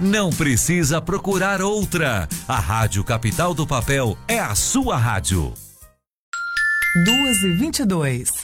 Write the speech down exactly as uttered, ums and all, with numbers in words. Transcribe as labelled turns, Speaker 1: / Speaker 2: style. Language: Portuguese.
Speaker 1: não precisa procurar outra. A Rádio Capital do Papel é a sua rádio.
Speaker 2: duas e vinte e dois.